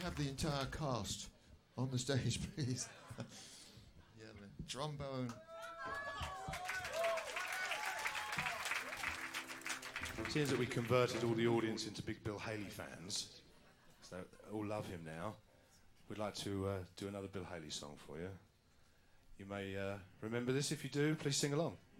have the entire cast on the stage, please? Yeah, the trombone. Seems that we converted all the audience into big Bill Haley fans, so they all love him now. We'd like to do another Bill Haley song for you. You may remember this. If you do, please sing along.